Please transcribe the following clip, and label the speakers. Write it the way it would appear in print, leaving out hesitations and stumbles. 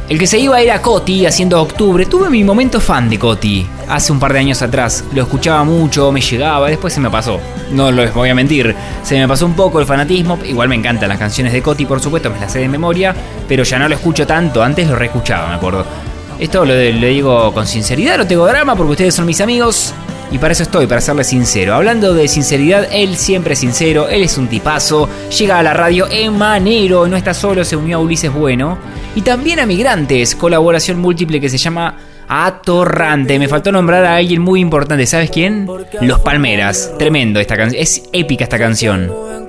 Speaker 1: El que se iba era Coti haciendo Octubre. Tuve mi momento fan de Coti hace un par de años atrás. Lo escuchaba mucho, me llegaba, después se me pasó. No les voy a mentir, se me pasó un poco el fanatismo. Igual me encantan las canciones de Coti, por supuesto, me las sé de memoria, pero ya no lo escucho tanto. Antes lo reescuchaba, me acuerdo. Esto lo digo con sinceridad, no tengo drama porque ustedes son mis amigos. Y para eso estoy, para serles sincero. Hablando de sinceridad, él siempre es sincero, él es un tipazo. Llega a la radio en manero, no está solo, se unió a Ulises Bueno. Y también a Migrantes, colaboración múltiple que se llama Atorrante. Me faltó nombrar a alguien muy importante, ¿sabes quién? Los Palmeras. Tremendo esta canción, es épica esta canción.